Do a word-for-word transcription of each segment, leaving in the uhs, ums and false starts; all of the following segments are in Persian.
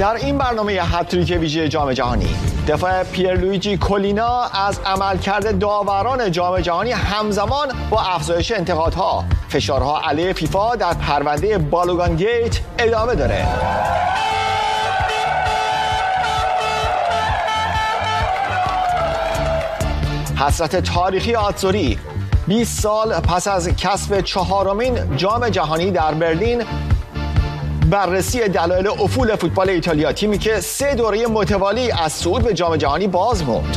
در این برنامه هتریک ویژه جام جهانی دفاع پیرلویجی کولینا از عملکرد داوران جام جهانی همزمان با افزایش انتقادها، فشارها علیه فیفا در پرونده بالوگان گیت ادامه داره. حسرت تاریخی آتزوری بیست سال پس از کسب چهارمین جام جهانی در برلین، بررسی دلایل افول فوتبال ایتالیا، تیمی که سه دوره متوالی از صعود به جام جهانی باز موند.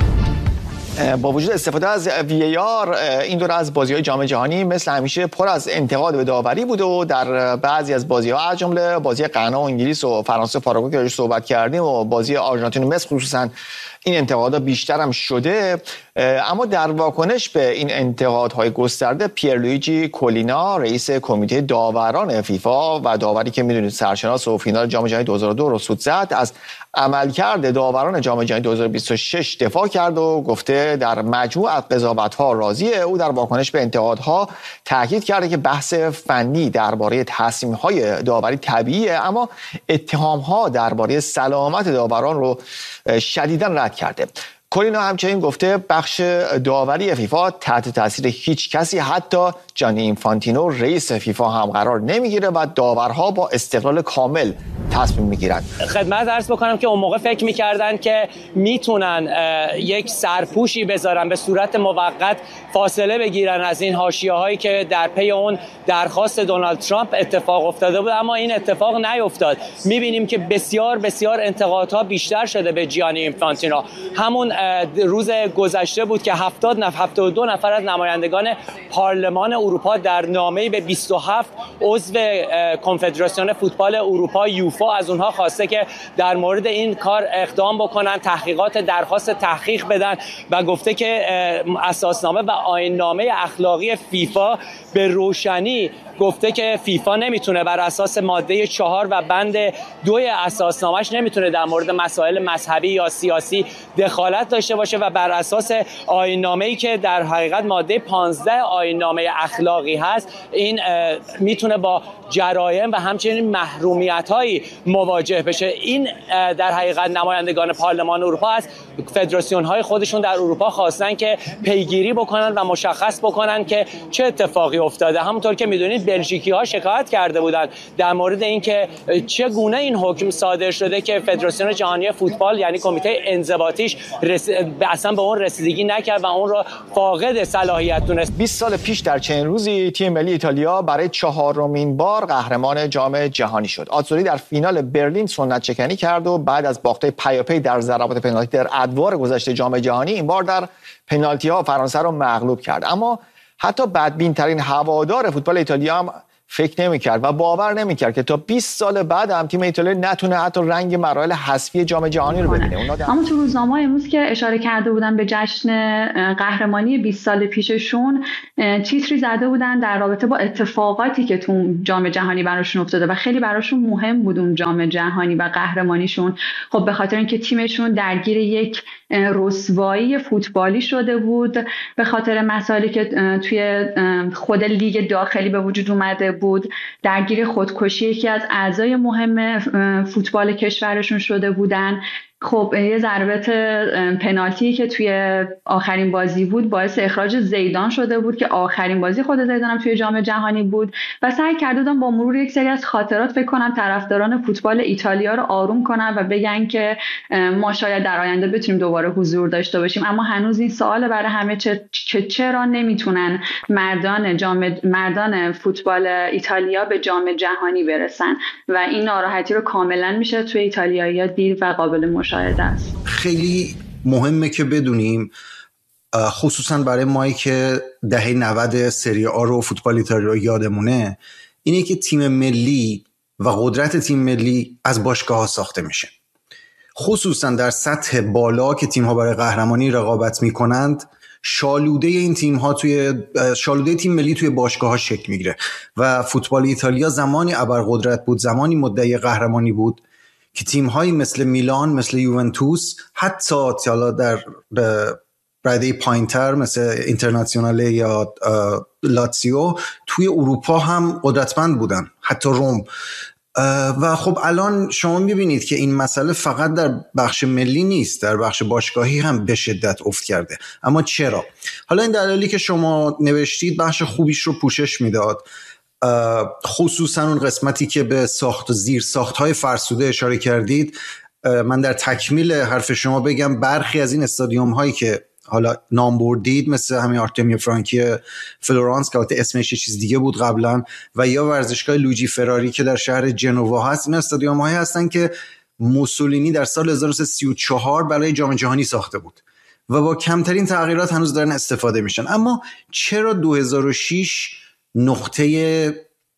با وجود استفاده از وی ای آر این دوره از بازی‌های جام جهانی مثل همیشه پر از انتقاد به داوری بوده و در بعضی از بازی‌ها از جمله بازی غنا و انگلیس و فرانسه و پاراگوئه که روش صحبت کردیم و بازی آرژانتین و مصر خصوصا این انتقادها بیشتر هم شده. اما در واکنش به این انتقادهای گسترده، پیرلویجی کولینا رئیس کمیته داوران فیفا و داوری که میدونید سرشناس و فینال جام جهانی دو هزار و دو رو سود زد، از عملکرد داوران جام جهانی دو هزار و بیست و شش دفاع کرد و گفته در مجموع از قضاوت‌ها راضیه. او در واکنش به انتقادها تاکید کرده که بحث فنی درباره تصمیم‌های داوری طبیعیه، اما اتهام‌ها درباره سلامت داوران رو شدیداً رد کرده. کولینا همچنین گفته بخش داوری فیفا تحت تاثیر هیچ کسی، حتی جانی اینفانتینو رئیس فیفا هم قرار نمیگیره و داورها با استقلال کامل تصمیم میگیرن. خدمت عرض بکنم که اون موقع فکر میکردن که میتونن یک سرپوشی بذارن، به صورت موقت فاصله بگیرن از این حاشیه‌هایی که در پی اون درخواست دونالد ترامپ اتفاق افتاده بود، اما این اتفاق نیفتاد. میبینیم که بسیار بسیار انتقادها بیشتر شده به جانی اینفانتینو. همون روز گذشته بود که هفتاد نفر هفتاد و دو نفر از نمایندگان پارلمان اروپا در نامه‌ای به بیست و هفت عضو کنفدراسیون فوتبال اروپا یوفا از اونها خواسته که در مورد این کار اقدام بکنن، تحقیقات درخواست تحقیق بدن و گفته که اساسنامه و آیین‌نامه اخلاقی فیفا به روشنی گفته که فیفا نمیتونه بر اساس ماده چهار و بند دو اساسنامه‌اش نمیتونه در مورد مسائل مذهبی یا سیاسی دخالت داشته باشه و بر اساس آیین‌نامه‌ای که در حقیقت ماده پانزده آیین‌نامه اخلاقی هست، این میتونه با جرایم و همچنین محرومیت‌هایی مواجه بشه. این در حقیقت نمایندگان پارلمان اروپا از فدراسیون‌های خودشون در اروپا خواستن که پیگیری بکنن و مشخص بکنن که چه اتفاقی افتاده. همونطور که میدونید بلژیکی‌ها شکایت کرده بودند در مورد اینکه چگونه این حکم صادر شده که فدراسیون جهانی فوتبال یعنی کمیته انضباطیش رس... اصلا به اون رسیدگی نکرد و اون رو فاقد صلاحیت دونست. بیست سال پیش در چنین روزی تیم ملی ایتالیا برای چهارمین بار قهرمان جام جهانی شد. آتزوری در فینال برلین سنت شکنی کرد و بعد از باخت پیاپی در ضربات پنالتی در ادوار گذشته جام جهانی، این بار در پنالتی‌ها فرانسه رو مغلوب کرد. اما حتی بدبین‌ترین هوادار فوتبال ایتالیا هم فکر نمی‌کرد و باور نمی‌کرد که تا بیست سال بعد هم تیم ایتالیا نتونه حتی رنگ مراحل حذفی جام جهانی رو ببینه. اونا اما تو روزنامه امروز که اشاره کرده بودن به جشن قهرمانی بیست سال پیششون، تیتری زده بودن در رابطه با اتفاقاتی که تو جام جهانی براشون افتاده و خیلی براشون مهم بود اون جام جهانی و قهرمانیشون. خب به خاطر اینکه تیمشون درگیر یک رسوایی فوتبالی شده بود، به خاطر مسائلی که توی خود لیگ داخلی به وجود اومده بود، درگیر خودکشی یکی از اعضای مهم فوتبال کشورشون شده بودن. خب یه ضربت پنالتی که توی آخرین بازی بود باعث اخراج زیدان شده بود که آخرین بازی خود زیدان هم توی جام جهانی بود و سعی کرده بودن با مرور یک سری از خاطرات فکر کنم طرفداران فوتبال ایتالیا رو آروم کنن و بگن که ما شاید در آینده بتونیم دوباره حضور داشته باشیم. اما هنوز این سوال برای همه چه چرا نمیتونن مردان جام مردان فوتبال ایتالیا به جام جهانی برسن و این ناراحتی رو کاملا میشه توی ایتالیایی‌ها دید و قابل مشاهده است. خیلی مهمه که بدونیم، خصوصا برای مایی که دهه نود سری آ رو فوتبال ایتالیا یادمونه، اینه که تیم ملی و قدرت تیم ملی از باشگاه ها ساخته میشه، خصوصا در سطح بالا که تیم ها برای قهرمانی رقابت میکنند. شالوده این تیم ها توی شالوده تیم ملی توی باشگاه ها شکل میگیره و فوتبال ایتالیا زمانی ابرقدرت بود، زمانی مدعی قهرمانی بود که تیم‌هایی مثل میلان، مثل یوونتوس، حتی حالا در رده پایین‌تر مثل اینترناسیوناله یا لاتزیو توی اروپا هم قدرتمند بودن، حتی روم. و خب الان شما میبینید که این مسئله فقط در بخش ملی نیست، در بخش باشگاهی هم به شدت افت کرده. اما چرا؟ حالا این دلایلی که شما نوشتید بخش خوبیش رو پوشش میداد، خصوصا اون قسمتی که به ساخت و زیر ساخت‌های فرسوده اشاره کردید. من در تکمیل حرف شما بگم برخی از این استادیوم هایی که حالا نام بردید مثل همین آرتمی فرانکی فلورانس که اسمش یه چیز دیگه بود قبلا، و یا ورزشگاه لوجی فراری که در شهر جنوا هست، این استادیوم هایی هستن که موسولینی در سال هزار و سیصد و سی و چهار برای جام جهانی ساخته بود و با کمترین تغییرات هنوز دارن استفاده میشن. اما چرا دو هزار و شش نقطه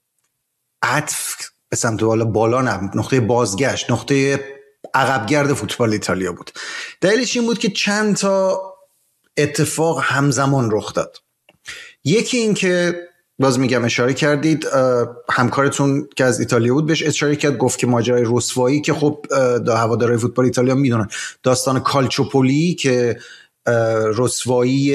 عطف به سمت بالا بالا نه، نقطه بازگشت، نقطه عقبگرد فوتبال ایتالیا بود؟ دلیلش این بود که چند تا اتفاق همزمان رخ داد. یکی این که باز میگم اشاره کردید، همکارتون که از ایتالیا بود بهش اشاره کرد، گفت که ماجرای رسوایی که خب هوادارهای فوتبال ایتالیا میدونن، داستان کالچوپولی که رسوایی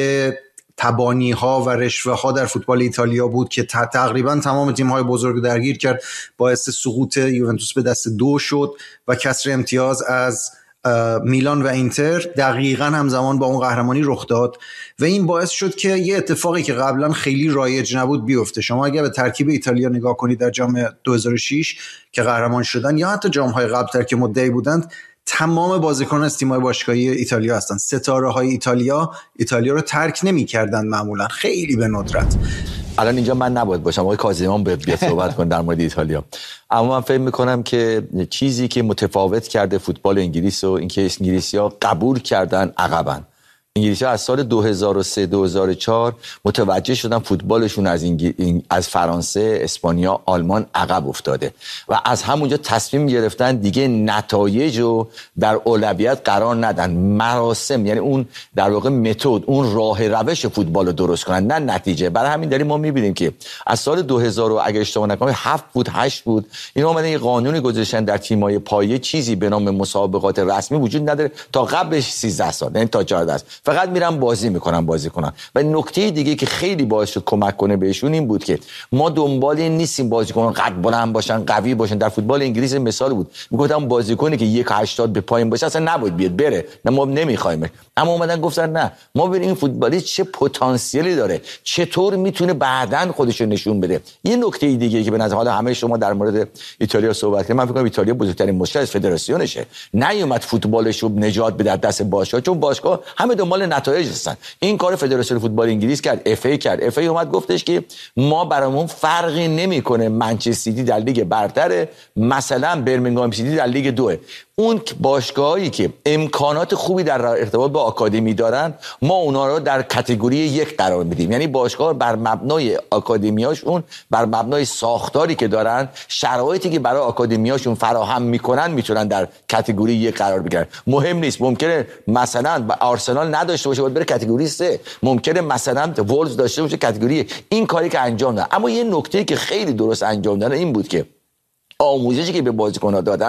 تبانی ها و رشوه ها در فوتبال ایتالیا بود که تقریبا تمام تیم های بزرگ درگیر کرد، باعث سقوط یوونتوس به دست دو شد و کسر امتیاز از میلان و اینتر دقیقاً همزمان با اون قهرمانی رخ داد و این باعث شد که یه اتفاقی که قبلا خیلی رایج نبود بیفته. شما اگه به ترکیب ایتالیا نگاه کنید در جام دو هزار و شش که قهرمان شدن یا حتی جام‌های قبل‌تر که مدعی بودند، تمام بازیکنان از تیم‌های باشگاهی ایتالیا هستن. ستاره‌های ایتالیا ایتالیا رو ترک نمی‌کردن معمولاً، خیلی به ندرت. الان اینجا من نباید باشم، آقای کاظمیان بیاد صحبت کنه در مورد ایتالیا، اما من فکر می‌کنم که چیزی که متفاوت کرده فوتبال انگلیس و اینکه انگلیسی‌ها قبول کردن عقبن. انگلیسی‌ها از سال دو هزار و سه دو هزار و چهار متوجه شدن فوتبالشون از انگل... از فرانسه، اسپانیا، آلمان عقب افتاده و از همونجا تصمیم گرفتن دیگه نتایج رو در اولویت قرار ندن، مراسم، یعنی اون در واقع متد، اون راه روش فوتبال رو درست کنن نه نتیجه. برای همین داریم ما می‌بینیم که از سال دو هزار اگه اشتباه نکنم هفت بود هشت بود، اینا اومدن یه قانونی گذاشتن در تیم‌های پایه، چیزی به نام مسابقات رسمی وجود نداره تا قبلش سیزده سال، یعنی تا چهارده سال فقط میرن بازی میکنن بازی کنن. و نکته دیگه که خیلی باعث شد کمک کنه بهشون این بود که ما دنبال این نیستیم بازیکنان قد بلند باشن، قوی باشن. در فوتبال انگلیس مثال بود، میگفتم بازیکنی که یک و هشتاد به پایین باشه اصلا نباید بیاد بره، نه ما نمیخوایم. اما اومدن گفتن نه، ما ببینیم این فوتبالیست چه پتانسیلی داره، چطور میتونه بعداً خودش رو نشون بده. یه نکته دیگه که به نظر حالا همه شما در مورد ایتالیا صحبت کردید، من فکر کنم ایتالیا بزرگترین مشکل از فدراسیونشه، نیومد فوتبالش رو نجات بده دست باشگاه، چون باشگاه همه دنبال نتایج هستن. این کار فدراسیون فوتبال انگلیس کرد، اف ای کرد. اف ای اومد گفتش که ما برامون فرقی نمیکنه منچستر سیتی در لیگ برتره، مثلا برمنگام سیتی در لیگ دوه. اون باشگاهایی که امکانات خوبی در ارتباط با آکادمی دارن ما اونا رو در کاتگوری یک قرار میدیم، یعنی باشگاه بر مبنای آکادمیاشون، بر مبنای ساختاری که دارن، شرایطی که برای آکادمیاشون فراهم میکنن، میتونن در کاتگوری یک قرار بگیرن. مهم نیست، ممکنه مثلا آرسنال نداشته باشه باید بره کاتگوری سه، ممکنه مثلا وولز داشته باشه کاتگوری. این کاری که انجام دادن، اما یه نکته که خیلی درست انجام دادن این بود که آموزشی که به بازیکن‌ها دادن